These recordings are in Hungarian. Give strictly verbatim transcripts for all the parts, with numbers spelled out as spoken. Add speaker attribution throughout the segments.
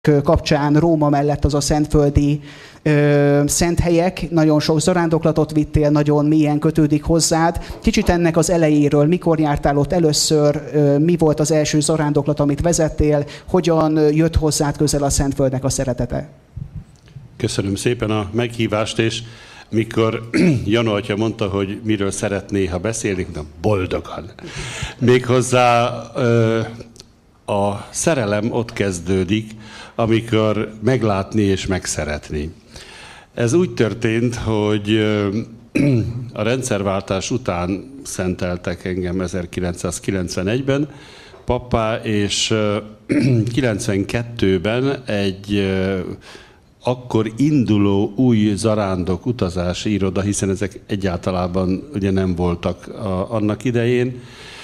Speaker 1: kapcsán Róma mellett az a szentföldi ö, szent helyek, nagyon sok zarándoklatot vittél, nagyon mélyen kötődik hozzád. Kicsit ennek az elejéről, mikor jártál ott először, ö, mi volt az első zarándoklat, amit vezettél, hogyan jött hozzád közel a Szentföldnek a szeretete?
Speaker 2: Köszönöm szépen a meghívást, és mikor Jano atya mondta, hogy miről szeretné, ha beszélnék, de boldogan. Méghozzá ö, a szerelem ott kezdődik, amikor meglátni és megszeretni. Ez úgy történt, hogy a rendszerváltás után szenteltek engem ezerkilencszázkilencvenegyben, pappá, és kilencvenkettőben egy akkor induló új zarándok utazási iroda, hiszen ezek egyáltalában ugye nem voltak a, annak idején,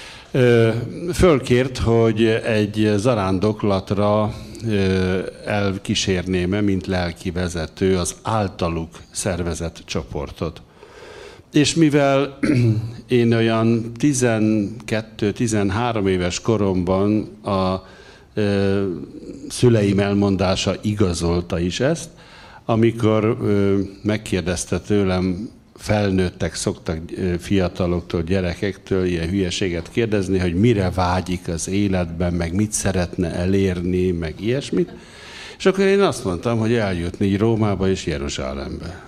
Speaker 2: fölkért, hogy egy zarándoklatra elkísérném-e, mint lelki vezető az általuk szervezett csoportot. És mivel én olyan tizenkettő-tizenhárom éves koromban a szüleim elmondása igazolta is ezt, amikor megkérdezte tőlem, felnőttek szoktak fiataloktól, gyerekektől ilyen hülyeséget kérdezni, hogy mire vágyik az életben, meg mit szeretne elérni, meg ilyesmit. És akkor én azt mondtam, hogy eljutni Rómába és Jeruzsálembe.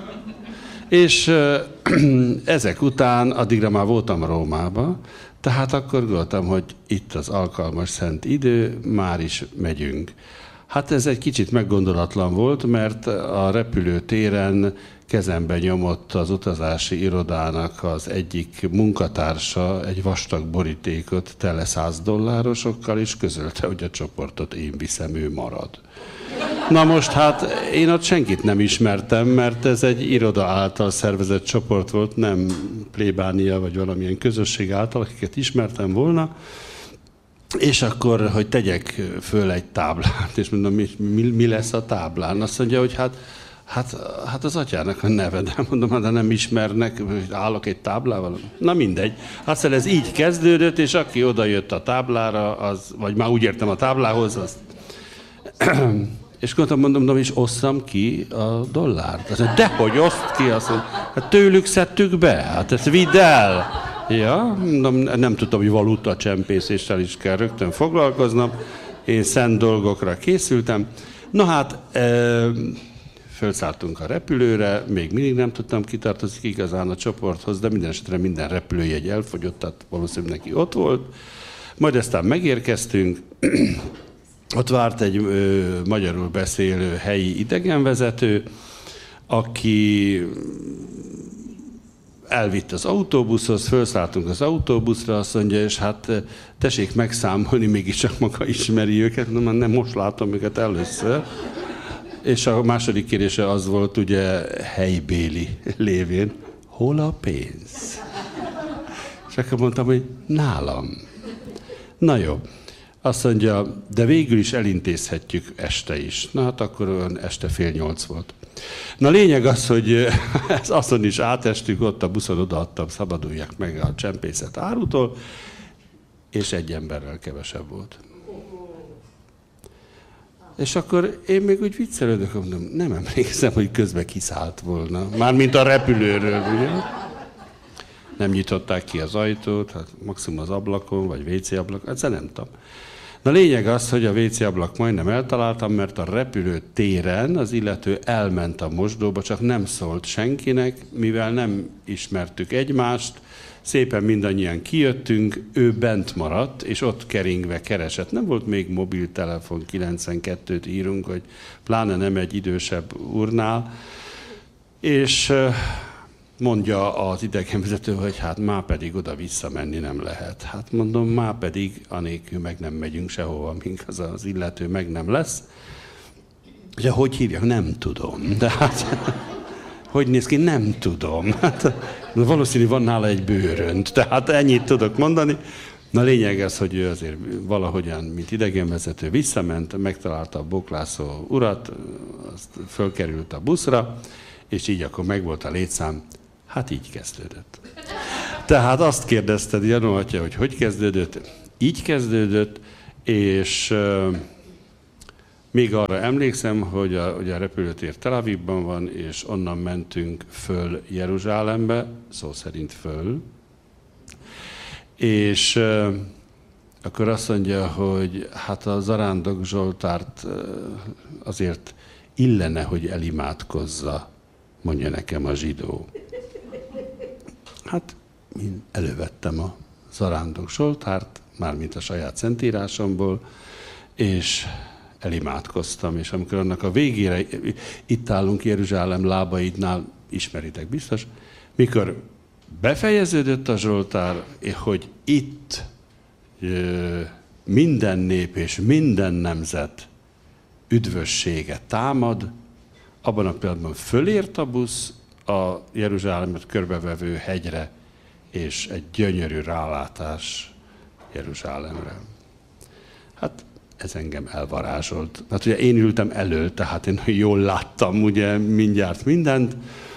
Speaker 2: És ezek után, addigra már voltam Rómába, tehát akkor gondoltam, hogy itt az alkalmas szent idő, már is megyünk. Hát ez egy kicsit meggondolatlan volt, mert a repülőtéren kezembe nyomott az utazási irodának az egyik munkatársa egy vastag borítékot tele száz dollárosokkal, és közölte, hogy a csoportot én viszem, ő marad. Na most hát én ott senkit nem ismertem, mert ez egy iroda által szervezett csoport volt, nem plébánia vagy valamilyen közösség által, akiket ismertem volna. És akkor, hogy tegyek föl egy táblát, és mondom, mi, mi, mi lesz a táblán? Azt mondja, hogy hát, hát, hát az atyának a neve, de mondom, hát de nem ismernek, állok egy táblával. Na mindegy. Hát szóval ez így kezdődött, és aki oda jött a táblára, az, vagy már úgy értem a táblához, az... És gondoltam, mondom, mondom, és osszam ki a dollárt. Azt mondja, dehogy oszt ki, azt mondja, hát tőlük szedtük be, hát ezt vidd el. Ja, nem, nem tudtam, hogy valuta csempészéssel is kell rögtön foglalkoznom. Én szent dolgokra készültem. Na hát, e, fölszálltunk a repülőre, még mindig nem tudtam kitartozni igazán a csoporthoz, de minden esetre minden repülőjegy elfogyott, tehát valószínűleg neki ott volt. Majd aztán megérkeztünk, ott várt egy ö, magyarul beszélő helyi idegenvezető, aki elvitt az autóbuszhoz, felszálltunk az autóbuszra, azt mondja, és hát tessék megszámolni, mégiscsak maga ismeri őket, de nem, most látom őket először. És a második kérdése az volt ugye helybéli lévén, hol a pénz? És akkor mondtam, hogy nálam. Na jó. Azt mondja, de végül is elintézhetjük este is. Na hát akkor olyan este fél nyolc volt. Na lényeg az, hogy azon is átestünk, ott a buszon odaadtam, szabadulják meg a csempészet árutól, és egy emberrel kevesebb volt. És akkor én még úgy viccelődök, mondom, nem emlékszem, hogy közben kiszállt volna. Mármint a repülőről, ugye? Nem nyitották ki az ajtót, hát maximum az ablakon, vagy vé cé ablakon, egyszer nem tudom. Na lényeg az, hogy a vé cé ablak majdnem eltaláltam, mert a repülőtéren az illető elment a mosdóba, csak nem szólt senkinek, mivel nem ismertük egymást, szépen mindannyian kijöttünk, ő bent maradt, és ott keringve keresett. Nem volt még mobiltelefon, kilencvenkettőt írunk, hogy pláne nem egy idősebb úrnál, és mondja az idegenvezető, hogy hát már pedig oda visszamenni nem lehet. Hát mondom, már pedig anélkül meg nem megyünk sehova, mink az az illető meg nem lesz. Ugye, hogy hívják? Nem tudom. De hát, hogy néz ki? Nem tudom. Hát, valószínű van nála egy bőrönt, tehát ennyit tudok mondani. Na lényeg az, hogy ő azért valahogyan, mint idegenvezető visszament, megtalálta a boklászó urat, azt fölkerült a buszra, és így akkor megvolt a létszám. Hát így kezdődött. Tehát azt kérdezted, Jano atya, hogy hogy kezdődött? Így kezdődött, és Még arra emlékszem, hogy a, hogy a repülőtér Tel Avivban van, és onnan mentünk föl Jeruzsálembe, szó szerint föl, és uh, akkor azt mondja, hogy hát a Zarándok Zsoltárt uh, azért illene, hogy elimádkozza, mondja nekem a zsidó. Hát én elővettem a Zarándok Zsoltárt, mármint a saját szentírásomból, és elimádkoztam, és amikor annak a végére, itt állunk Jeruzsálem lábaidnál, ismeritek biztos, mikor befejeződött a Zsoltár, hogy itt minden nép és minden nemzet üdvössége támad, abban a pillanatban fölért a busz a Jeruzsálemet körbevevő hegyre, és egy gyönyörű rálátás Jeruzsálemre. Hát ez engem elvarázsolt. Hát ugye én ültem elől, tehát én jól láttam ugye mindjárt mindent,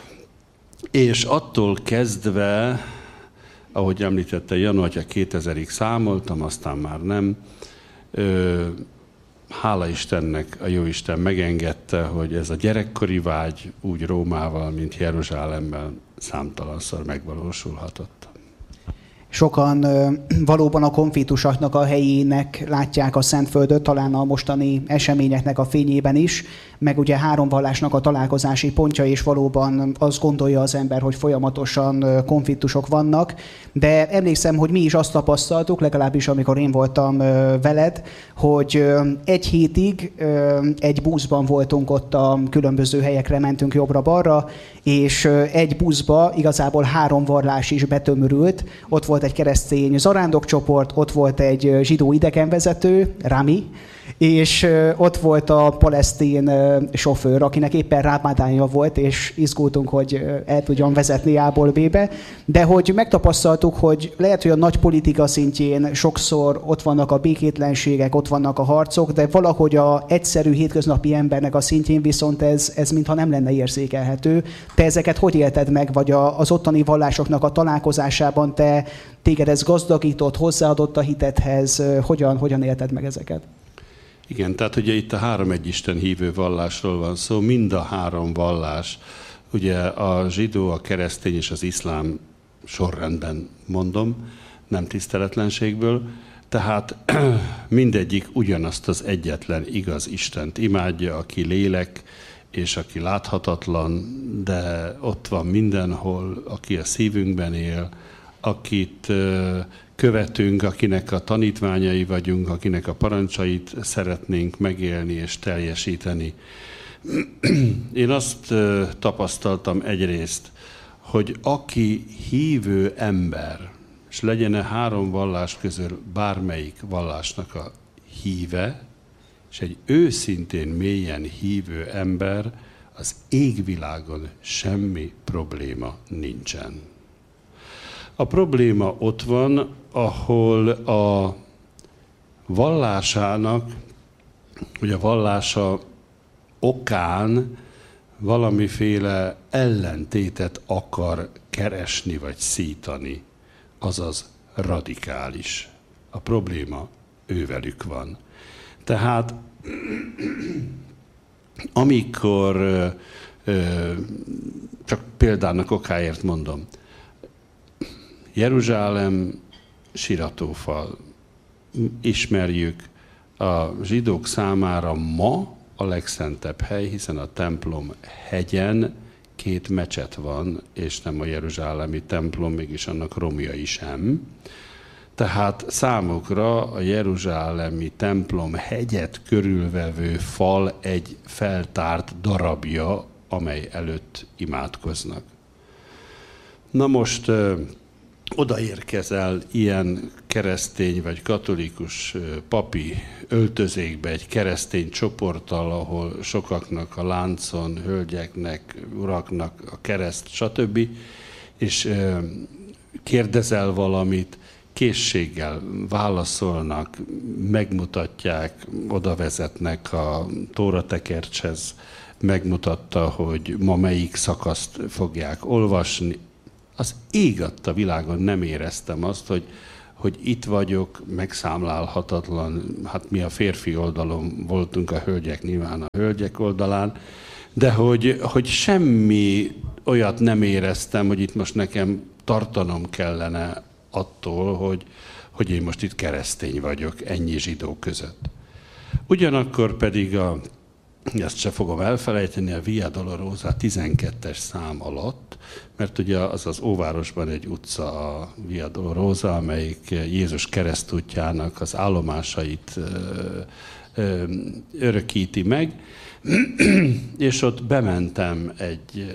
Speaker 2: és attól kezdve, ahogy említette Janu, hogy a kétezerig számoltam, aztán már nem, ö, hála Istennek, a Jóisten megengedte, hogy ez a gyerekkori vágy úgy Rómával, mint Jeruzsálemben számtalanszor megvalósulhatott.
Speaker 1: Sokan valóban a konfliktusoknak a helyének látják a Szentföldöt, talán a mostani eseményeknek a fényében is, meg ugye három vallásnak a találkozási pontja, és valóban azt gondolja az ember, hogy folyamatosan konfliktusok vannak, de emlékszem, hogy mi is azt tapasztaltuk, legalábbis amikor én voltam veled, hogy egy hétig egy buszban voltunk ott, a különböző helyekre mentünk jobbra-balra, és egy buszba igazából három vallás is betömörült. Ott volt egy keresztény zarándokcsoport, ott volt egy zsidó idegenvezető, Rami, és ott volt a palesztin sofőr, akinek éppen rámádánya volt, és izgultunk, hogy el tudjon vezetni A-ból B-be. De hogy megtapasztaltuk, hogy lehet, hogy a nagy politika szintjén sokszor ott vannak a békétlenségek, ott vannak a harcok, de valahogy a egyszerű hétköznapi embernek a szintjén viszont ez, ez mintha nem lenne érzékelhető. Te ezeket hogy élted meg, vagy az ottani vallásoknak a találkozásában te, téged ez gazdagított, hozzáadott a hitedhez, hogyan, hogyan élted meg ezeket?
Speaker 2: Igen, tehát ugye itt a három egyisten hívő vallásról van szó, mind a három vallás, ugye a zsidó, a keresztény és az iszlám sorrendben mondom, nem tiszteletlenségből, tehát mindegyik ugyanazt az egyetlen igaz Istent imádja, aki lélek és aki láthatatlan, de ott van mindenhol, aki a szívünkben él, akit követünk, akinek a tanítványai vagyunk, akinek a parancsait szeretnénk megélni és teljesíteni. Én azt tapasztaltam egyrészt, hogy aki hívő ember, és legyen-e három vallás közül bármelyik vallásnak a híve, és egy őszintén mélyen hívő ember, az égvilágon semmi probléma nincsen. A probléma ott van, ahol a vallásának, vagy a vallása okán valamiféle ellentétet akar keresni vagy szítani, azaz radikális. A probléma ővelük van. Tehát amikor, csak példának okáért mondom, Jeruzsálem siratófal, ismerjük, a zsidók számára ma a legszentebb hely, hiszen a templom hegyen két mecset van, és nem a jeruzsálemi templom, mégis annak romjai sem. Tehát számukra a jeruzsálemi templom hegyet körülvevő fal egy feltárt darabja, amely előtt imádkoznak. Na most odaérkezel ilyen keresztény vagy katolikus papi öltözékbe egy keresztény csoporttal, ahol sokaknak a láncon, hölgyeknek, uraknak a kereszt, stb. És kérdezel valamit, készséggel válaszolnak, megmutatják, oda vezetnek a tóratekercshez, megmutatta, hogy ma melyik szakaszt fogják olvasni. Az ég adta világon nem éreztem azt, hogy, hogy itt vagyok, megszámlálhatatlan, hát mi a férfi oldalon voltunk, a hölgyek nyilván a hölgyek oldalán, de hogy, hogy semmi olyat nem éreztem, hogy itt most nekem tartanom kellene attól, hogy, hogy én most itt keresztény vagyok ennyi zsidó között. Ugyanakkor pedig, a, ezt se fogom elfelejteni, a Via Dolorosa tizenkettes szám alatt, mert ugye az az óvárosban egy utca, a Via Dolorosa, amelyik Jézus keresztútjának az állomásait ö, ö, örökíti meg, és ott bementem egy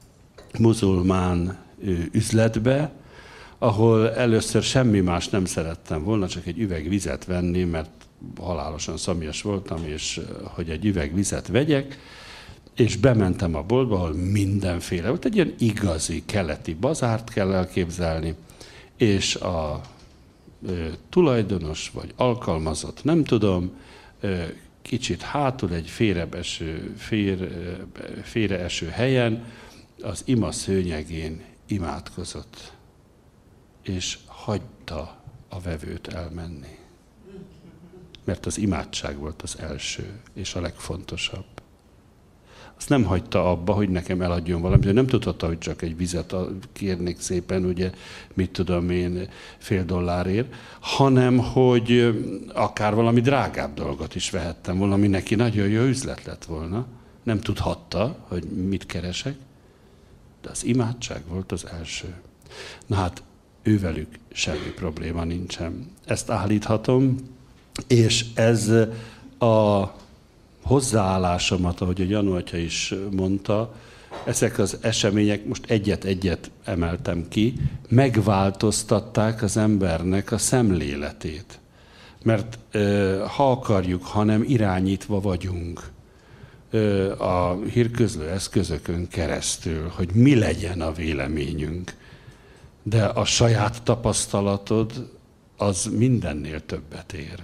Speaker 2: muzulmán üzletbe, ahol először semmi más nem szerettem volna, csak egy üveg vizet venni, mert halálosan szomjas voltam, és hogy egy üveg vizet vegyek, és bementem a boltba, ahol mindenféle volt, egy ilyen igazi keleti bazárt kell elképzelni, és a ö, tulajdonos vagy alkalmazott, nem tudom, ö, kicsit hátul egy félreeső, félre, félreeső helyen az ima szőnyegén imádkozott, és hagyta a vevőt elmenni. Mert az imádság volt az első, és a legfontosabb. Azt nem hagyta abba, hogy nekem eladjon valamit, nem tudhatta, hogy csak egy vizet kérnék szépen, ugye, mit tudom én, fél dollárért, hanem, hogy akár valami drágább dolgot is vehettem volna, ami neki nagyon jó üzlet lett volna. Nem tudhatta, hogy mit keresek, de az imádság volt az első. Na hát, ővelük semmi probléma nincsen. Ezt állíthatom, és ez a hozzáállásomat, ahogy a Janu atya is mondta, ezek az események, most egyet-egyet emeltem ki, megváltoztatták az embernek a szemléletét. Mert ha akarjuk, hanem irányítva vagyunk a hírközlő eszközökön keresztül, hogy mi legyen a véleményünk. De a saját tapasztalatod az mindennél többet ér.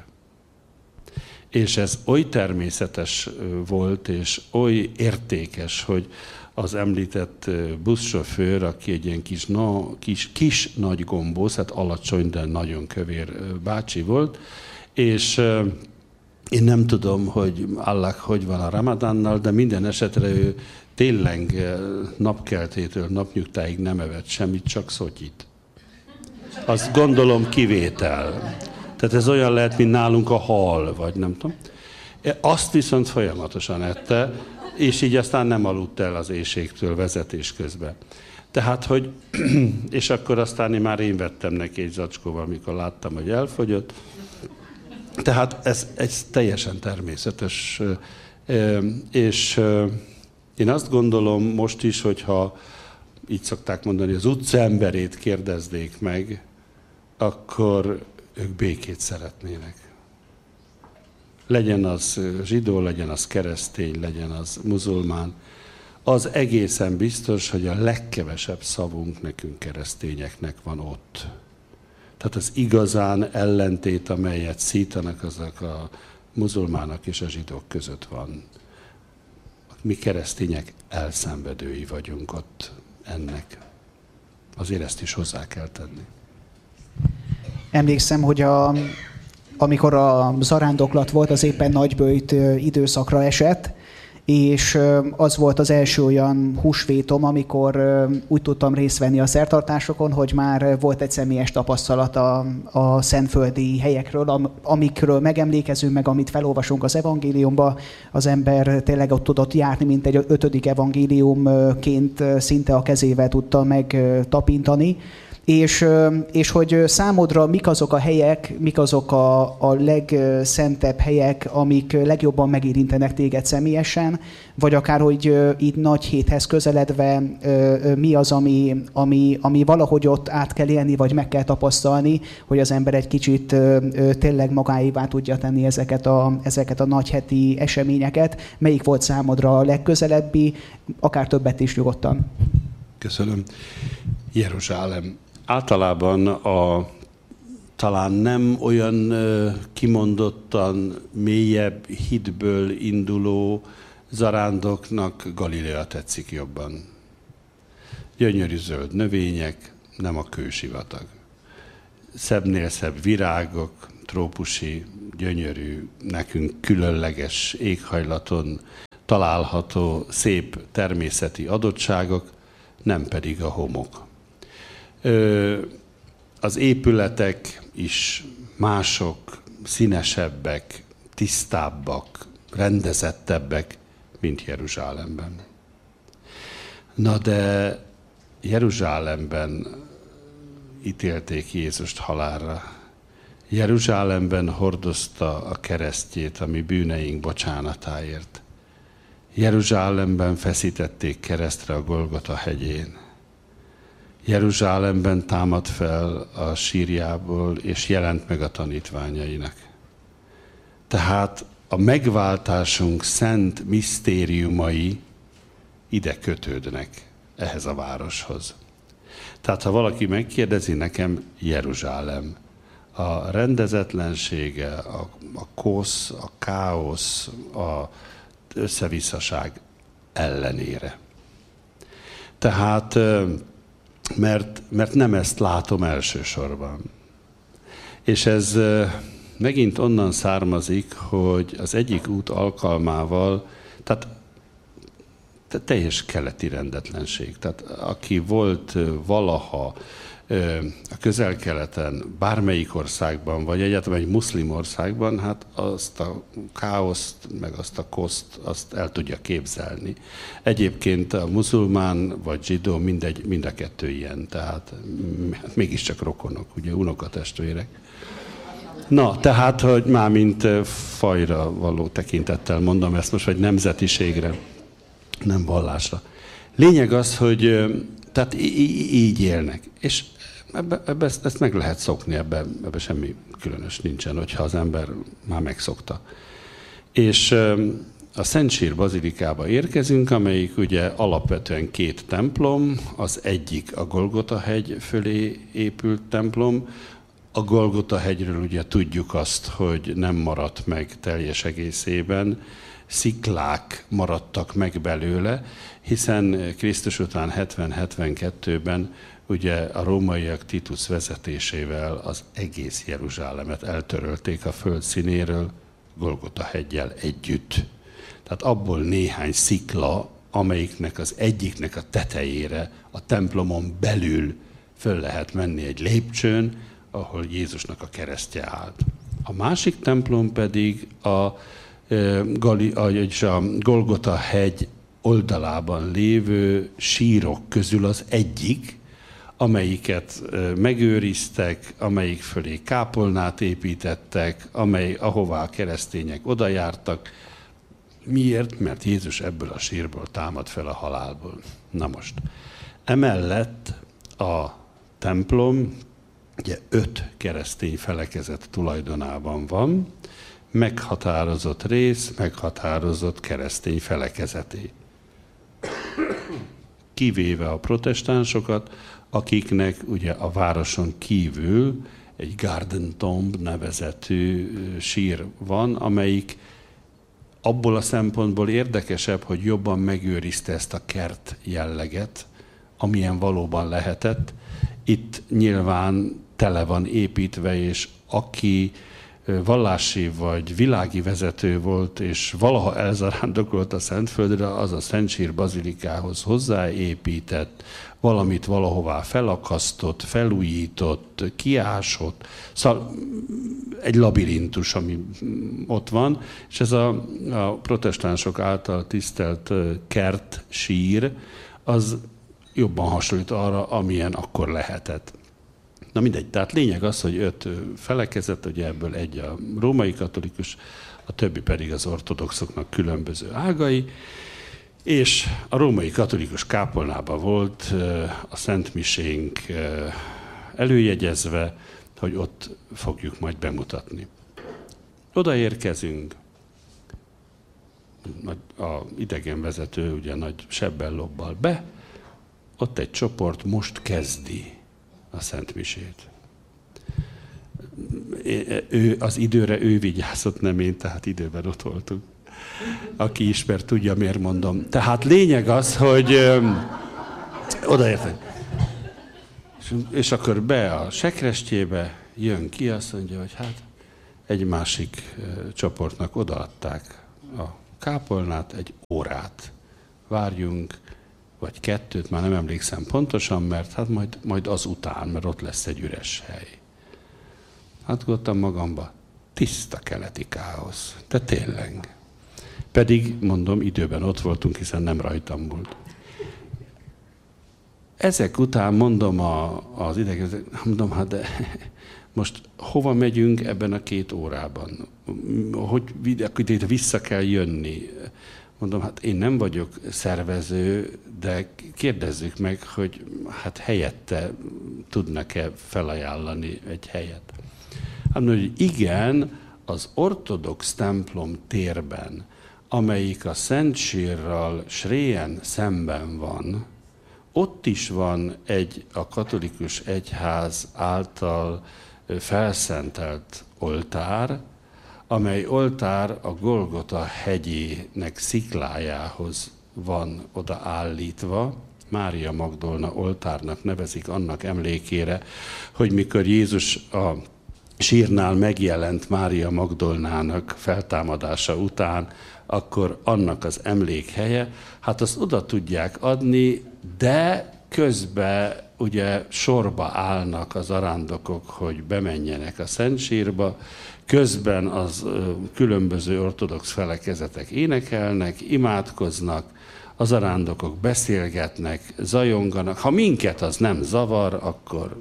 Speaker 2: És ez oly természetes volt, és oly értékes, hogy az említett buszsofőr, aki egy ilyen kis, no, kis, kis nagy gombóc, hát alacsony, de nagyon kövér bácsi volt, és én nem tudom, hogy Allah hogy van a Ramadánnal, de minden esetre ő tényleg napkeltétől napnyugtáig nem evett semmit, csak szotyit. Azt gondolom kivétel. Tehát ez olyan lehet, mint nálunk a hal, vagy nem tudom. Azt viszont folyamatosan ette, és így aztán nem aludt el az éhségtől vezetés közben. Tehát, hogy, és akkor aztán én már én vettem neki egy zacskóval, amikor láttam, hogy elfogyott. Tehát ez, ez teljesen természetes. És én azt gondolom most is, hogyha így szokták mondani, az utcaemberét kérdezdék meg, akkor ők békét szeretnének. Legyen az zsidó, legyen az keresztény, legyen az muzulmán. Az egészen biztos, hogy a legkevesebb szavunk nekünk keresztényeknek van ott. Tehát az igazán ellentét, amelyet szítanak, azok a muzulmánok és a zsidók között van. Mi keresztények elszenvedői vagyunk ott ennek. Azért ezt is hozzá kell tenni.
Speaker 1: Emlékszem, hogy a, amikor a zarándoklat volt, az éppen nagyböjt időszakra esett, és az volt az első olyan húsvétom, amikor úgy tudtam részt venni a szertartásokon, hogy már volt egy személyes tapasztalat a, a szentföldi helyekről, amikről megemlékezünk, meg amit felolvasunk az evangéliumba. Az ember tényleg ott tudott járni, mint egy ötödik evangéliumként szinte a kezével tudta megtapintani. És, és hogy számodra mik azok a helyek, mik azok a, a legszentebb helyek, amik legjobban megérintenek téged személyesen, vagy akár, hogy így nagy héthez közeledve mi az, ami, ami, ami valahogy ott át kell élni, vagy meg kell tapasztalni, hogy az ember egy kicsit tényleg magáévá tudja tenni ezeket a, ezeket a nagyheti eseményeket. Melyik volt számodra a legközelebbi, akár többet is nyugodtan?
Speaker 2: Köszönöm. Jeruzsálem. Általában a talán nem olyan kimondottan mélyebb hitből induló zarándoknak Galilea tetszik jobban. Gyönyörű zöld növények, nem a kősivatag. szebbnél szebb virágok, trópusi, gyönyörű, nekünk különleges éghajlaton található szép természeti adottságok, nem pedig a homok. Az épületek is mások, színesebbek, tisztábbak, rendezettebbek, mint Jeruzsálemben. Na de Jeruzsálemben ítélték Jézust halálra. Jeruzsálemben hordozta a keresztjét, ami bűneink bocsánatáért. Jeruzsálemben feszítették keresztre a Golgota hegyén. Jeruzsálemben támadt fel a sírjából, és jelent meg a tanítványainak. Tehát a megváltásunk szent misztériumai ide kötődnek, ehhez a városhoz. Tehát ha valaki megkérdezi nekem, Jeruzsálem, a rendezetlensége, a, a kosz, a káosz, a összevisszaság ellenére. Tehát, mert, mert nem ezt látom elsősorban. És ez megint onnan származik, hogy az egyik út alkalmával, tehát teljes keleti rendetlenség. Tehát aki volt valaha a Közel-Keleten, bármelyik országban, vagy egyáltalán egy muszlim országban, hát azt a káoszt, meg azt a koszt, azt el tudja képzelni. Egyébként a muzulmán vagy zsidó mindegy, mind a kettő ilyen, tehát hát mégiscsak rokonok, ugye unokatestvérek. Na, tehát, hogy már mint fajra való tekintettel mondom ezt most, vagy nemzetiségre, nem vallásra. Lényeg az, hogy tehát így élnek. És ebbe, ebbe ezt, ezt meg lehet szokni, ebbe, ebbe semmi különös nincsen, hogyha az ember már megszokta. És a Szent Sír bazilikába érkezünk, amelyik ugye alapvetően két templom, az egyik a Golgota hegy fölé épült templom. A Golgota hegyről ugye tudjuk azt, hogy nem maradt meg teljes egészében, sziklák maradtak meg belőle, hiszen Krisztus után hetven-hetvenkettőben ugye a rómaiak Titus vezetésével az egész Jeruzsálemet eltörölték a föld színéről Golgota heggyel együtt. Tehát abból néhány szikla, amelyiknek az egyiknek a tetejére a templomon belül föl lehet menni egy lépcsőn, ahol Jézusnak a keresztje állt. A másik templom pedig a Gali, a Golgota hegy oldalában lévő sírok közül az egyik, amelyiket megőriztek, amelyik fölé kápolnát építettek, amely, ahová a keresztények odajártak. Miért? Mert Jézus ebből a sírból támad fel a halálból. Na most, emellett a templom ugye öt keresztény felekezet tulajdonában van, meghatározott rész, meghatározott keresztény felekezeté. Kivéve a protestánsokat, akiknek ugye a városon kívül egy Garden Tomb nevezetű sír van, amelyik abból a szempontból érdekesebb, hogy jobban megőrizte ezt a kert jelleget, amilyen valóban lehetett. Itt nyilván tele van építve, és aki vallási vagy világi vezető volt, és valaha elzarándokolt a Szentföldre, az a Szent Sír bazilikához hozzáépített, valamit valahová felakasztott, felújított, kiásott. Szóval egy labirintus, ami ott van, és ez a, a protestánsok által tisztelt kert, sír, az jobban hasonlít arra, amilyen akkor lehetett. Na mindegy, tehát lényeg az, hogy öt felekezet, ugye ebből egy a római katolikus, a többi pedig az ortodoxoknak különböző ágai, és a római katolikus kápolnában volt a szentmisénk előjegyezve, hogy ott fogjuk majd bemutatni. Odaérkezünk, a idegenvezető ugye nagy sebbel lobbal be, ott egy csoport most kezdi a szentmisét. Ő, az időre ő vigyázott, nem én, tehát időben ott voltunk. Aki ismer, tudja, miért mondom. Tehát lényeg az, hogy ö, odaértek. És És akkor be a sekrestjébe jön ki, azt mondja, hogy hát egy másik csoportnak odaadták a kápolnát, egy órát várjunk, vagy kettőt, már nem emlékszem pontosan, mert hát majd, majd az után, mert ott lesz egy üres hely. Hát gondoltam magamba, tiszta keleti káosz, de tényleg. Pedig, mondom, időben ott voltunk, hiszen nem rajtam múlt. Ezek után mondom a, az idegeneknek, mondom, hát de most hova megyünk ebben a két órában? Hogy ide vissza kell jönni? Mondom, hát én nem vagyok szervező, de kérdezzük meg, hogy hát helyette tudnak-e felajánlani egy helyet. Hát mondom, hogy igen, az ortodox templom térben, amelyik a Szentsírral Sréjen szemben van, ott is van egy a katolikus egyház által felszentelt oltár, amely oltár a Golgota hegyének sziklájához van odaállítva. Mária Magdolna oltárnak nevezik annak emlékére, hogy mikor Jézus a sírnál megjelent Mária Magdolnának feltámadása után, akkor annak az emlékhelye, hát azt oda tudják adni, de közben ugye sorba állnak az arándokok, hogy bemenjenek a Szentsírba, közben az különböző ortodox felekezetek énekelnek, imádkoznak, az arándokok beszélgetnek, zajonganak. Ha minket az nem zavar, akkor...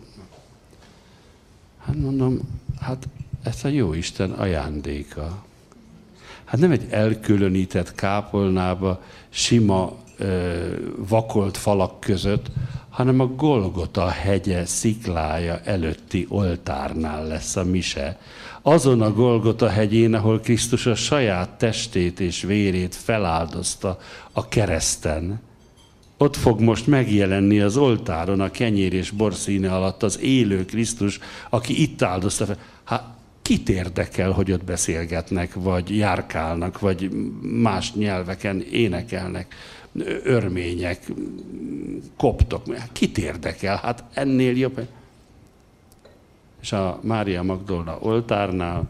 Speaker 2: Hát mondom, hát ez a Jóisten ajándéka. Hát nem egy elkülönített kápolnába, sima, ö, vakolt falak között, hanem a Golgota hegye sziklája előtti oltárnál lesz a mise. Azon a Golgota hegyén, ahol Krisztus a saját testét és vérét feláldozta a kereszten. Ott fog most megjelenni az oltáron a kenyér és bor színe alatt az élő Krisztus, aki itt áldozta fel. Hát kit érdekel, hogy ott beszélgetnek, vagy járkálnak, vagy más nyelveken énekelnek, örmények, koptok. Kit érdekel? Hát ennél jobb. És a Mária Magdolna oltárnál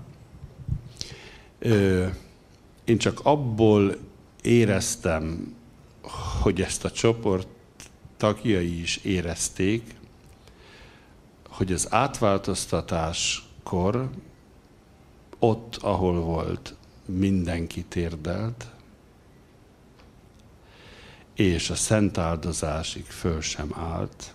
Speaker 2: ö, én csak abból éreztem, hogy ezt a csoport tagjai is érezték, hogy az átváltoztatáskor ott, ahol volt, mindenki térdelt, és a szent áldozásig föl sem állt.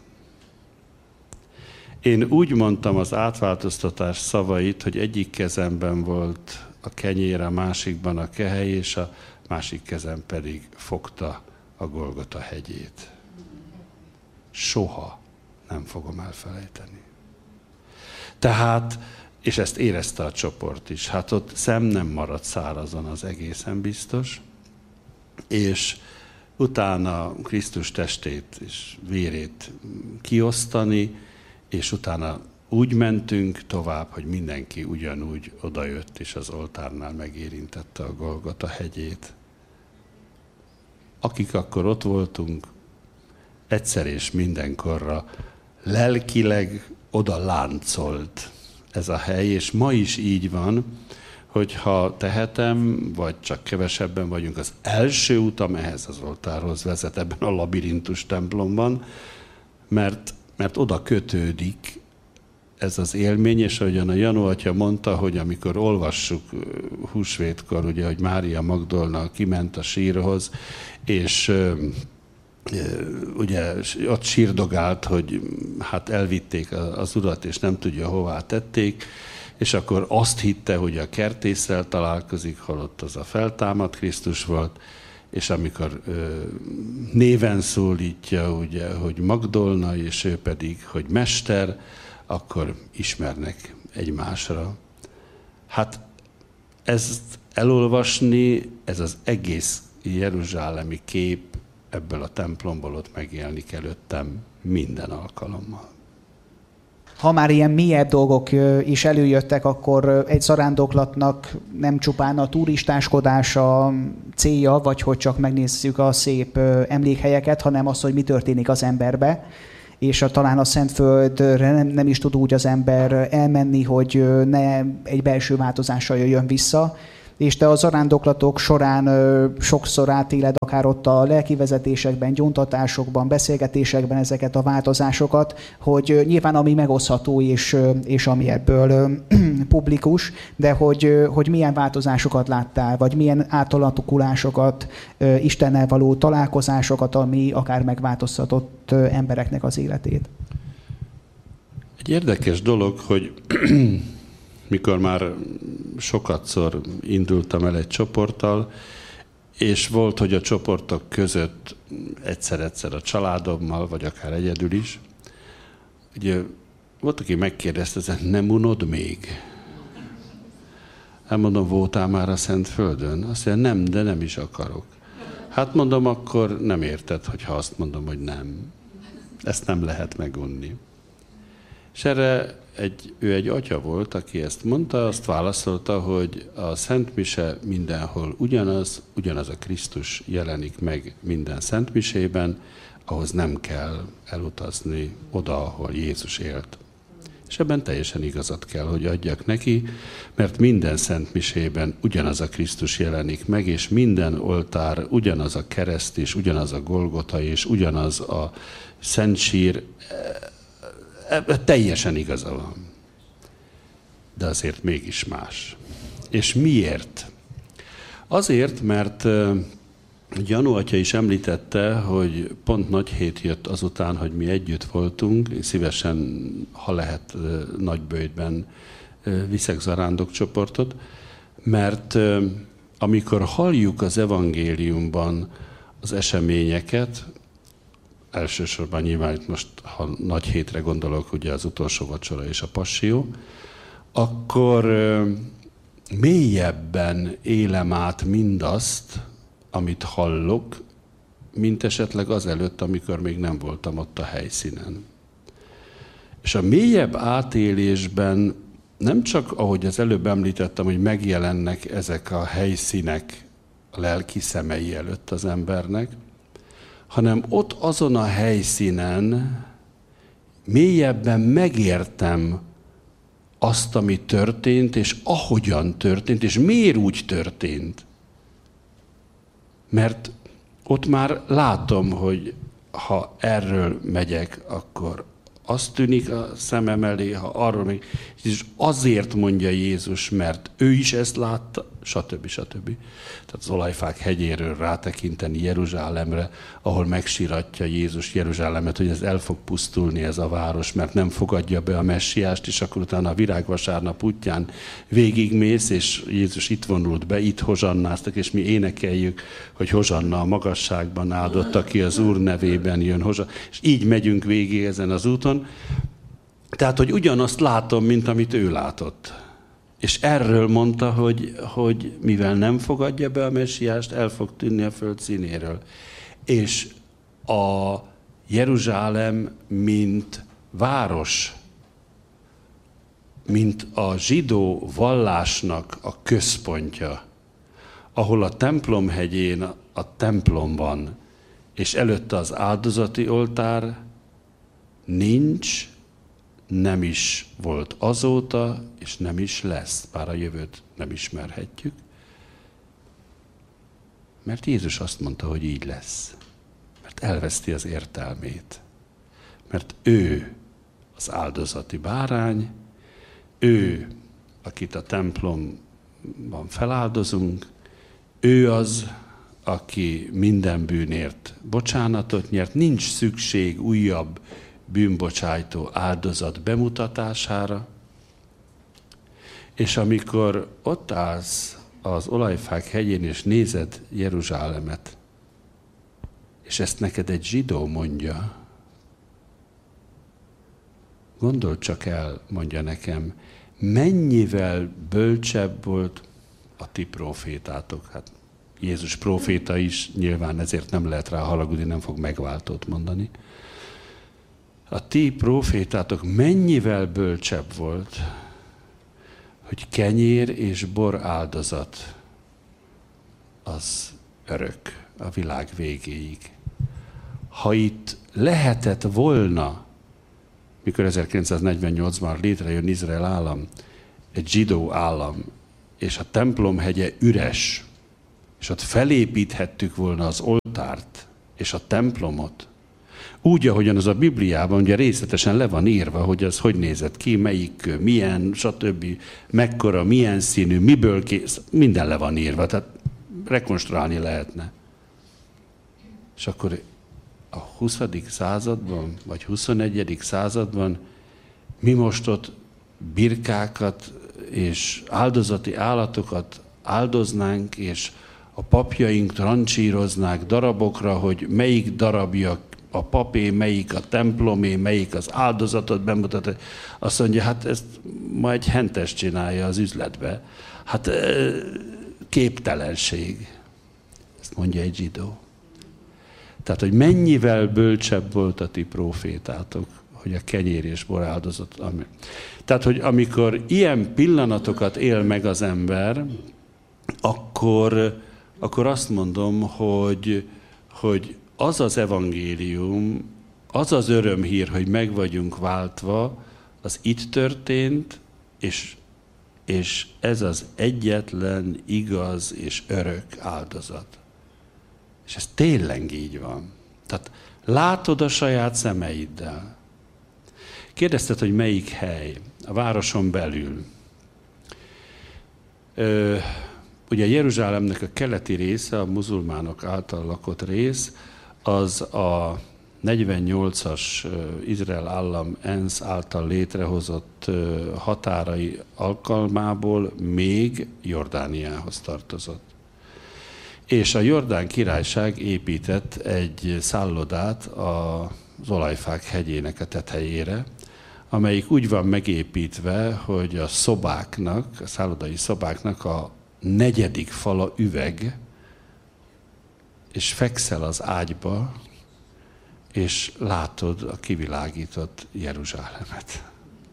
Speaker 2: Én úgy mondtam az átváltoztatás szavait, hogy egyik kezemben volt a kenyér, a másikban a kehely, és a másik kezem pedig fogta a Golgota hegyét. Soha nem fogom elfelejteni. Tehát, és ezt érezte a csoport is, hát ott szem nem maradt szárazon, az egészen biztos, és utána Krisztus testét és vérét kiosztani, és utána úgy mentünk tovább, hogy mindenki ugyanúgy odajött, és az oltárnál megérintette a Golgota hegyét. Akik akkor ott voltunk, egyszer és mindenkorra lelkileg oda láncolt ez a hely, és ma is így van, hogy ha tehetem, vagy csak kevesebben vagyunk, az első utam ehhez az oltárhoz vezet ebben a labirintus templomban, mert, mert oda kötődik ez az élmény, és ahogyan a Janu atya mondta, hogy amikor olvassuk húsvétkor, ugye, hogy Mária Magdolna kiment a sírhoz, és ugye ott sírdogált, hogy hát elvitték az urat, és nem tudja, hová tették, és akkor azt hitte, hogy a kertésszel találkozik, holott az a feltámadt Krisztus volt, és amikor ö, néven szólítja, ugye, hogy Magdolna, és ő pedig, hogy mester, akkor ismernek egymásra. Hát ezt elolvasni, ez az egész jeruzsálemi kép ebből a templomból ott megjelenik előttem minden alkalommal.
Speaker 1: Ha már ilyen mélyebb dolgok is előjöttek, akkor egy zarándoklatnak nem csupán a turistáskodása célja, vagy hogy csak megnézzük a szép emlékhelyeket, hanem az, hogy mi történik az emberbe. és a, talán a Szentföldre nem, nem is tud úgy az ember elmenni, hogy ne egy belső változással jöjjön vissza. És te a zarándoklatok során ö, sokszor átéled, akár ott a lelki vezetésekben, gyóntatásokban, beszélgetésekben ezeket a változásokat, hogy ö, nyilván ami megosztható és, ö, és ami ebből ö, publikus, de hogy, ö, hogy milyen változásokat láttál, vagy milyen átalakulásokat, ö, Istennel való találkozásokat, ami akár megváltoztatott ö, embereknek az életét.
Speaker 2: Egy érdekes dolog, hogy mikor már sokatszor indultam el egy csoporttal, és volt, hogy a csoportok között egyszer-egyszer a családommal, vagy akár egyedül is, ugye volt, aki megkérdezte, nem unod még? Hát mondom, voltál már a Szentföldön? Azt mondja, nem, de nem is akarok. Hát mondom, akkor nem érted, hogyha azt mondom, hogy nem. Ezt nem lehet megunni. És erre egy, ő egy atya volt, aki ezt mondta, azt válaszolta, hogy a Szentmise mindenhol ugyanaz, ugyanaz a Krisztus jelenik meg minden Szentmisében, ahhoz nem kell elutazni oda, ahol Jézus élt. És ebben teljesen igazat kell, hogy adjak neki, mert minden Szentmisében ugyanaz a Krisztus jelenik meg, és minden oltár ugyanaz a kereszt, és ugyanaz a Golgota, és ugyanaz a Szentsír. Teljesen igaza van. De azért mégis más. És miért? Azért, mert Janu atya is említette, hogy pont nagy hét jött azután, hogy mi együtt voltunk. Én szívesen, ha lehet, Nagyböjtben viszek zarándokcsoportot, mert amikor halljuk az evangéliumban az eseményeket, elsősorban nyilván itt most, ha nagy hétre gondolok, ugye az utolsó vacsora és a passió, akkor mélyebben élem át mindazt, amit hallok, mint esetleg azelőtt, amikor még nem voltam ott a helyszínen. És a mélyebb átélésben nem csak, ahogy az előbb említettem, hogy megjelennek ezek a helyszínek a lelki szemei előtt az embernek, hanem ott azon a helyszínen mélyebben megértem azt, ami történt, és ahogyan történt, és miért úgy történt. Mert ott már látom, hogy ha erről megyek, akkor az tűnik a szemem elé, ha arról még... És azért mondja Jézus, mert ő is ezt látta, stb. stb. Tehát az Olajfák hegyéről rátekinteni Jeruzsálemre, ahol megsiratja Jézus Jeruzsálemet, hogy ez el fog pusztulni ez a város, mert nem fogadja be a messiást, és akkor utána a virágvasárnap útján végigmész, és Jézus itt vonult be, itt hozsannáztak, és mi énekeljük, hogy hozsanna a magasságban áldott, aki az Úr nevében jön, hozsanna. És így megyünk végig ezen az úton. Tehát, hogy ugyanazt látom, mint amit ő látott. És erről mondta, hogy, hogy mivel nem fogadja be a messiást, el fog tűnni a föld színéről. És a Jeruzsálem, mint város, mint a zsidó vallásnak a központja, ahol a templomhegyén a templom van, és előtte az áldozati oltár nincs, nem is volt azóta, és nem is lesz, bár a jövőt nem ismerhetjük. Mert Jézus azt mondta, hogy így lesz. Mert elveszti az értelmét. Mert ő az áldozati bárány, ő, akit a templomban feláldozunk, ő az, aki minden bűnért bocsánatot nyert, nincs szükség újabb bűnbocsájtó áldozat bemutatására, és amikor ott állsz az Olajfák hegyén, és nézed Jeruzsálemet, és ezt neked egy zsidó mondja, gondold csak el, mondja nekem, mennyivel bölcsebb volt a ti profétátok. Hát Jézus proféta is, nyilván ezért nem lehet rá haragudni, nem fog megváltót mondani. A ti profétátok mennyivel bölcsebb volt, hogy kenyér és bor áldozat az örök a világ végéig. Ha itt lehetett volna mikor ezerkilencszáznegyvennyolcban létrejön Izrael állam, egy zsidó állam, és a templomhegye üres, és ott felépíthettük volna az oltárt és a templomot, úgy, ahogyan az a Bibliában ugye részletesen le van írva, hogy az hogy nézett ki, melyik, milyen, stb., mekkora, milyen színű, miből kész, minden le van írva, tehát rekonstruálni lehetne. És akkor a huszadik században, vagy huszonegyedik században mi most ott birkákat és áldozati állatokat áldoznánk, és a papjaink rancsíroznák darabokra, hogy melyik darabja a papé, melyik a templomé, melyik az áldozatot bemutat. Azt mondja, hát ezt ma egy hentes csinálja az üzletbe. Hát képtelenség. Ezt mondja egy zsidó. Tehát, hogy mennyivel bölcsebb volt a ti profétátok, hogy a kenyér és bor áldozat. Tehát, hogy amikor ilyen pillanatokat él meg az ember, akkor, akkor azt mondom, hogy, hogy az az evangélium, az az örömhír, hogy meg vagyunk váltva, az itt történt, és, és ez az egyetlen igaz és örök áldozat. És ez tényleg így van. Tehát látod a saját szemeiddel. Kérdezted, hogy melyik hely? A városon belül. Ö, ugye Jeruzsálemnek a keleti része, a muzulmánok által lakott rész, az a negyvennyolcas Izrael állam ENSZ által létrehozott határai alkalmából még Jordániához tartozott. És a Jordán királyság épített egy szállodát az Olajfák hegyének a tetejére, amelyik úgy van megépítve, hogy a szobáknak, a szállodai szobáknak a negyedik fala üveg, és fekszel az ágyba, és látod a kivilágított Jeruzsálemet.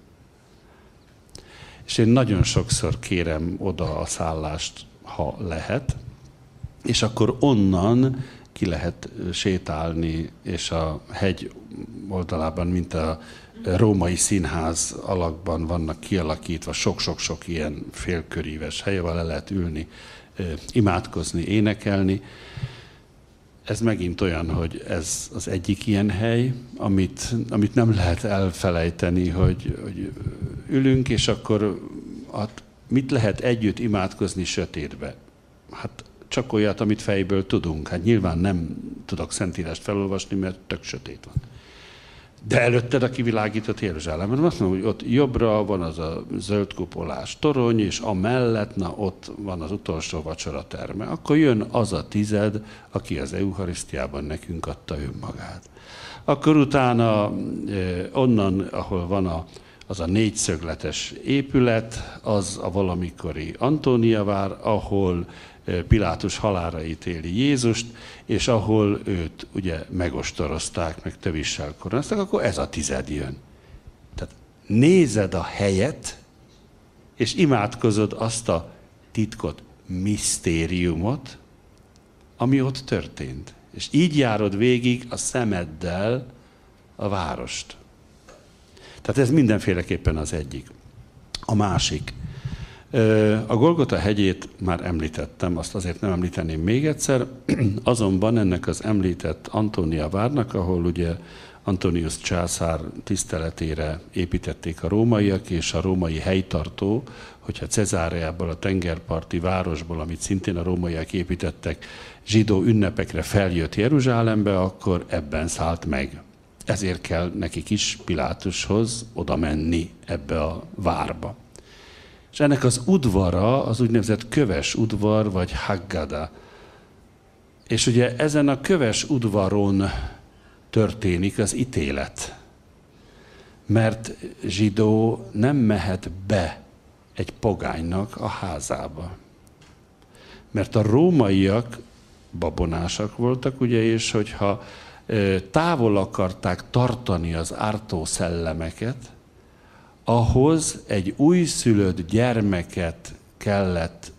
Speaker 2: És én nagyon sokszor kérem oda a szállást, ha lehet, és akkor onnan ki lehet sétálni, és a hegy oldalában, mint a római színház alakban vannak kialakítva sok-sok-sok ilyen félköríves hely, ahol le lehet ülni, imádkozni, énekelni. Ez megint olyan, hogy ez az egyik ilyen hely, amit, amit nem lehet elfelejteni, hogy, hogy ülünk, és akkor hát mit lehet együtt imádkozni sötétbe? Hát csak olyat, amit fejből tudunk. Hát nyilván nem tudok Szentírást felolvasni, mert tök sötét van. De előtted a kivilágított Jeruzsálemben, azt mondom, hogy ott jobbra van az a zöld kupolás torony, és amellett, na ott van az utolsó vacsora terme. Akkor jön az a tized, aki az eucharisztiában nekünk adta önmagát. Akkor utána onnan, ahol van a, az a négyszögletes épület, az a valamikori Antóniavár, ahol Pilátus halálra ítéli Jézust, és ahol őt ugye megostorozták, meg tövissel koronázták, akkor ez a tized jön. Tehát nézed a helyet, és imádkozod azt a titkot, misztériumot, ami ott történt. És így járod végig a szemeddel a várost. Tehát ez mindenféleképpen az egyik. A másik. A Golgota hegyét már említettem, azt azért nem említeném még egyszer, azonban ennek az említett Antónia várnak, ahol ugye Antonius császár tiszteletére építették a rómaiak, és a római helytartó, hogyha Cezáreából, a tengerparti városból, amit szintén a rómaiak építettek, zsidó ünnepekre feljött Jeruzsálembe, akkor ebben szállt meg. Ezért kell nekik is Pilátushoz oda menni ebbe a várba. És ennek az udvara, az úgynevezett köves udvar, vagy Haggada. És ugye ezen a köves udvaron történik az ítélet. Mert zsidó nem mehet be egy pogánynak a házába. Mert a rómaiak babonásak voltak, ugye, és hogyha távol akarták tartani az ártó szellemeket, ahhoz egy újszülött gyermeket kellett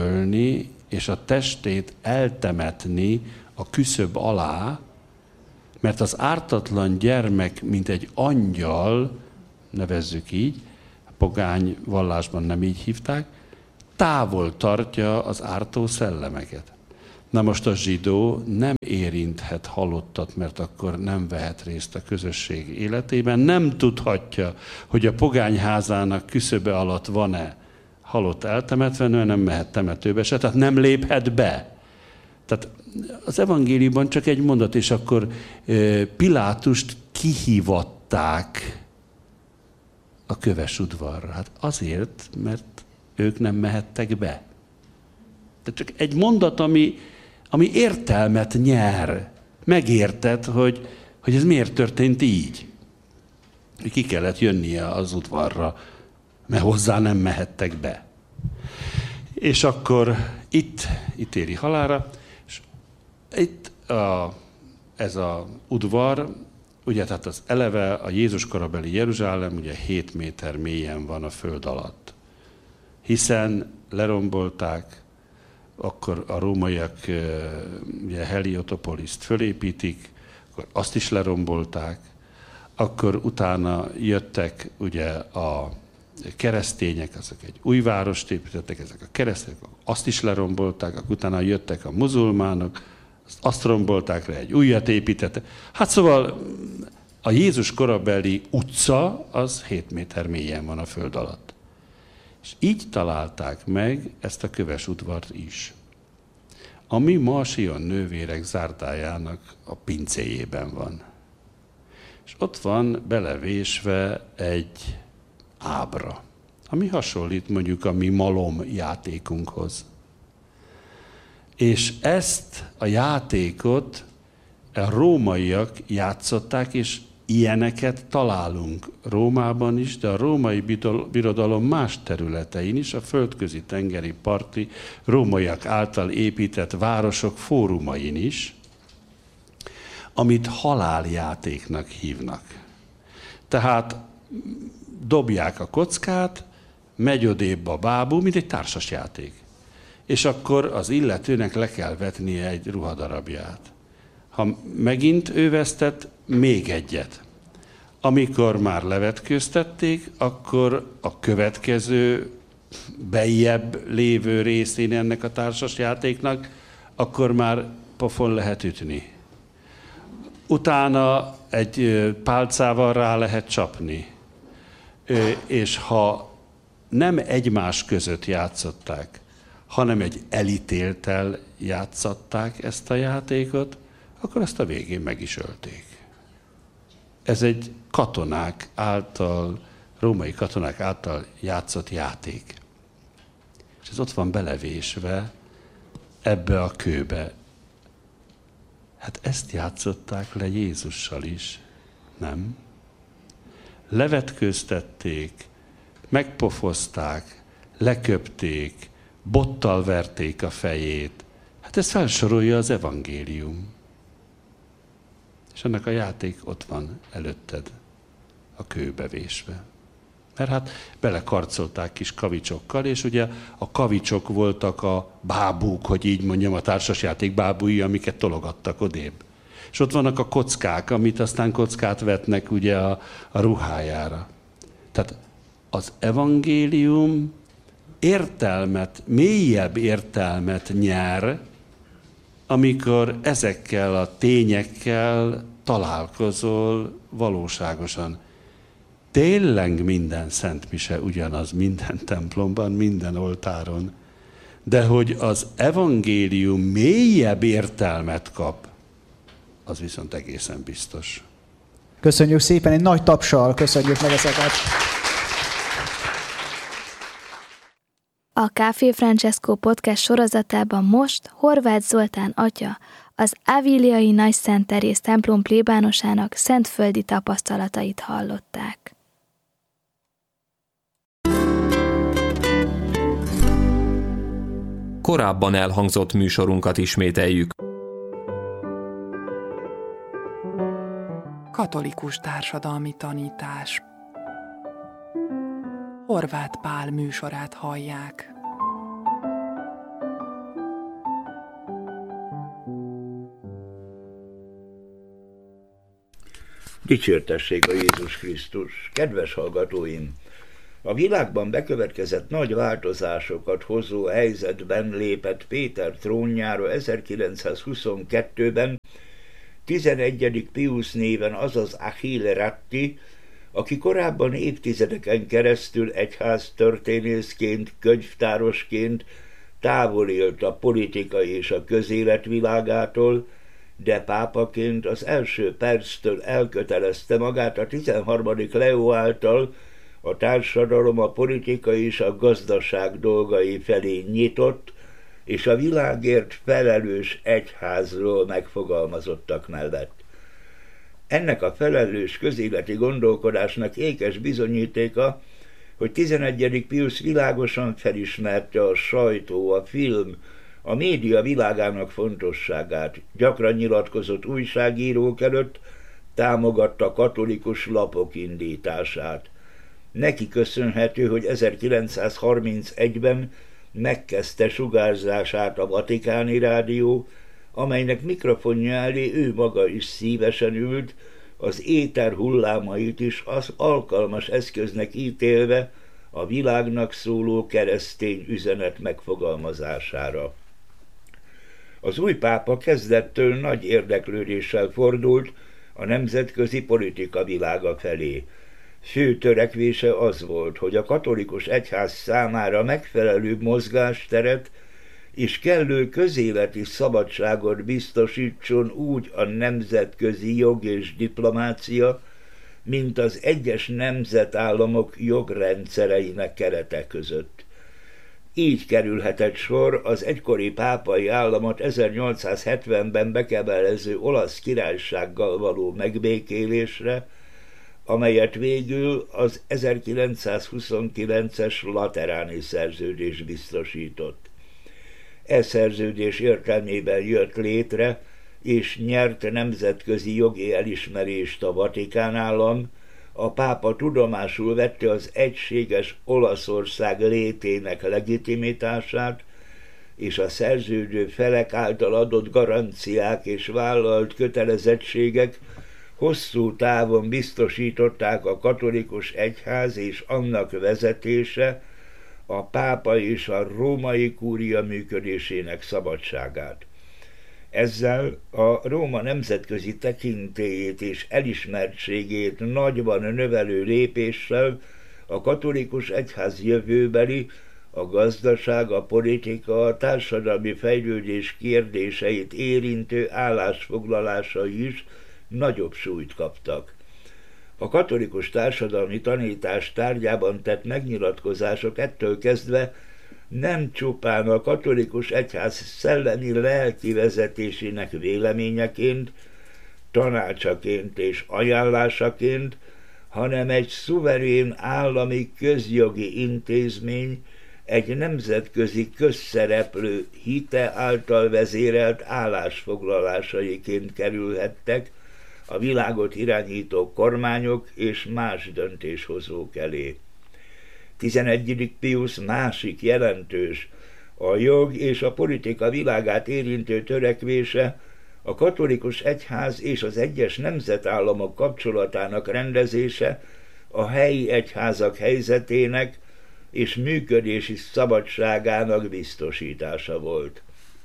Speaker 2: megölni, és a testét eltemetni a küszöb alá, Mert az ártatlan gyermek, mint egy angyal, nevezzük így, a pogány vallásban nem így hívták, távol tartja az ártó szellemeket. Na most a zsidó nem érinthet halottat, mert akkor nem vehet részt a közösség életében, nem tudhatja, hogy a pogányházának küszöbe alatt van-e halott eltemetve, nem mehet temetőbe se, tehát nem léphet be. Tehát az evangéliumban csak egy mondat, és akkor Pilátust kihívatták a köves udvarra. Hát azért, mert ők nem mehettek be. Tehát csak egy mondat, ami, ami értelmet nyer. Megérted, hogy, hogy ez miért történt így. Ki kellett jönnie az udvarra, mert hozzá nem mehettek be. És akkor itt ítéli halálra, és itt a, ez az udvar, ugye tehát az eleve a Jézus korabeli Jeruzsálem ugye hét méter mélyen van a föld alatt. Hiszen lerombolták, akkor a rómaiak ugye Heliotopoliszt fölépítik, akkor azt is lerombolták, akkor utána jöttek ugye a keresztények, azok egy új várost építettek, ezek a keresztények, azt is lerombolták, akkor utána jöttek a muzulmánok, azt rombolták le, egy újat építettek. Hát szóval a Jézus korabeli utca az hét méter mélyen van a föld alatt. És így találták meg ezt a köves udvart is, ami ma a Sion nővérek zárdájának a pincéjében van. És ott van belevésve egy ábra, ami hasonlít mondjuk a mi malom játékunkhoz. És ezt a játékot a rómaiak játszották, és ilyeneket találunk Rómában is, de a római birodalom más területein is, a földközi tengeri parti rómaiak által épített városok fórumain is, amit haláljátéknak hívnak. Tehát dobják a kockát, megy odébb a bábú, mint egy társasjáték. És akkor az illetőnek le kell vetnie egy ruhadarabját. Ha megint ő vesztett, még egyet. Amikor már levetkőztették, akkor a következő bejjebb lévő részén ennek a társasjátéknak, akkor már pofon lehet ütni. Utána egy pálcával rá lehet csapni. És ha nem egymás között játszották, hanem egy elítélttel játszották ezt a játékot, akkor azt a végén meg is ölték. Ez egy katonák által, római katonák által játszott játék. És ez ott van belevésve ebbe a kőbe. Hát ezt játszották le Jézussal is, nem? Levetkőztették, megpofozták, leköpték, bottal verték a fejét. Hát ezt felsorolja az evangélium. És ennek a játék ott van előtted, a kőbe vésve. Mert hát belekarcolták kis kavicsokkal, és ugye a kavicsok voltak a bábúk, hogy így mondjam, a társasjáték bábúi, amiket tologattak odébb. És ott vannak a kockák, amit aztán kockát vetnek ugye a, a ruhájára. Tehát az evangélium értelmet, mélyebb értelmet nyer, amikor ezekkel a tényekkel találkozol valóságosan. Tényleg minden szentmise ugyanaz, minden templomban, minden oltáron. De hogy az evangélium mélyebb értelmet kap, az viszont egészen biztos.
Speaker 1: Köszönjük szépen, egy nagy tapsal köszönjük meg ezeket.
Speaker 3: A Café Francesco podcast sorozatában most Horváth Zoltán atya, az Aviliai Nagy Szent Teréz templom plébánosának szentföldi tapasztalatait hallották.
Speaker 4: Korábban elhangzott műsorunkat ismételjük.
Speaker 5: Katolikus társadalmi tanítás. Horváth Pál műsorát hallják.
Speaker 6: Dicsértessék a Jézus Krisztus! Kedves hallgatóim! A világban bekövetkezett nagy változásokat hozó helyzetben lépett Péter trónjára ezerkilencszázhuszonkettőben tizenegyedik Piusz néven, azaz Achille Ratti, aki korábban évtizedeken keresztül egyháztörténészként, könyvtárosként távol élt a politika és a közélet világától, de pápaként az első perctől elkötelezte magát a tizenharmadik Leó által a társadalom, a politika és a gazdaság dolgai felé nyitott, és a világért felelős egyházról megfogalmazottak mellett. Ennek a felelős közéleti gondolkodásnak ékes bizonyítéka, hogy tizenegyedik Piusz világosan felismerte a sajtó, a film, a média világának fontosságát, gyakran nyilatkozott újságírók előtt, támogatta katolikus lapok indítását. Neki köszönhető, hogy ezerkilencszázharmincegyben megkezdte sugárzását a Vatikáni Rádió, amelynek mikrofonja elé ő maga is szívesen ült, az éter hullámait is az alkalmas eszköznek ítélve a világnak szóló keresztény üzenet megfogalmazására. Az új pápa kezdettől nagy érdeklődéssel fordult a nemzetközi politika világa felé. Fő törekvése az volt, hogy a katolikus egyház számára megfelelő mozgásteret és kellő közéleti szabadságot biztosítson úgy a nemzetközi jog és diplomácia, mint az egyes nemzetállamok jogrendszereinek kerete között. Így kerülhetett sor az egykori pápai államot ezernyolcszázhetvenben bekebelező olasz királysággal való megbékélésre, amelyet végül az ezerkilencszázhuszonkilences lateráni szerződés biztosított. E szerződés értelmében jött létre és nyert nemzetközi jogi elismerést a Vatikán állam, a pápa tudomásul vette az egységes Olaszország létének legitimitását, és a szerződő felek által adott garanciák és vállalt kötelezettségek hosszú távon biztosították a katolikus egyház és annak vezetése, a pápa és a római kúria működésének szabadságát. Ezzel a Róma nemzetközi tekintélyét és elismertségét nagyban növelő lépéssel a katolikus egyház jövőbeli, a gazdaság, a politika, a társadalmi fejlődés kérdéseit érintő állásfoglalásai is nagyobb súlyt kaptak. A katolikus társadalmi tanítás tárgyában tett megnyilatkozások ettől kezdve nem csupán a katolikus egyház szellemi lelki vezetésének véleményeként, tanácsaként és ajánlásaként, hanem egy szuverén állami közjogi intézmény, egy nemzetközi közszereplő hite által vezérelt állásfoglalásaiként kerülhettek a világot irányító kormányok és más döntéshozók elé. tizenegyedik Piusz másik jelentős, a jog és a politika világát érintő törekvése a katolikus egyház és az egyes nemzetállamok kapcsolatának rendezése, a helyi egyházak helyzetének és működési szabadságának biztosítása volt.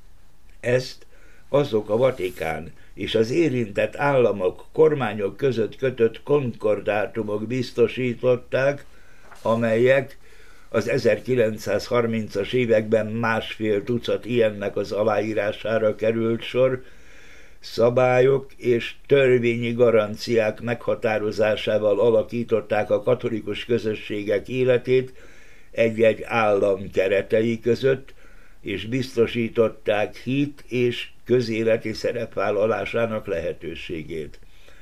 Speaker 6: Ezt azok a Vatikán és az érintett államok, kormányok között kötött konkordátumok biztosították, amelyek az ezerkilencszázharmincas években másfél tucat ilyennek az aláírására került sor, szabályok és törvényi garanciák meghatározásával alakították a katolikus közösségek életét egy-egy állam keretei között, és biztosították hit és közéleti szerepvállalásának lehetőségét.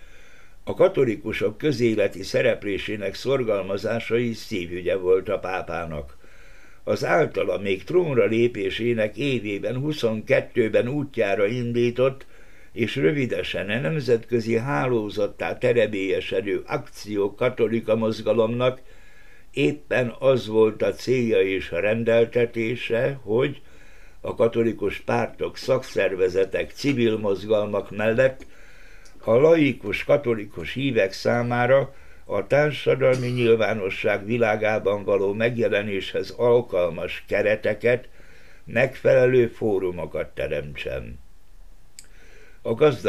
Speaker 6: A katolikusok közéleti szereplésének szorgalmazásai szívügye volt a pápának. Az általa még trónra lépésének évében huszonkettőben útjára indított, és rövidesen a nemzetközi hálózattá terebélyesedő Akció Katolika mozgalomnak éppen az volt a célja és a rendeltetése, hogy a katolikus pártok, szakszervezetek, civil mozgalmak mellett a laikus katolikus hívek számára a társadalmi nyilvánosság világában való megjelenéshez alkalmas kereteket, megfelelő fórumokat teremtsen. A gazdag